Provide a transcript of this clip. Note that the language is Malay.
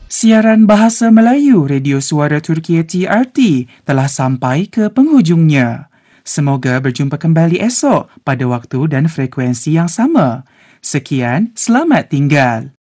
Siaran Bahasa Melayu Radio Suara Turkiye TRT telah sampai ke penghujungnya. Semoga berjumpa kembali esok pada waktu dan frekuensi yang sama. Sekian, selamat tinggal.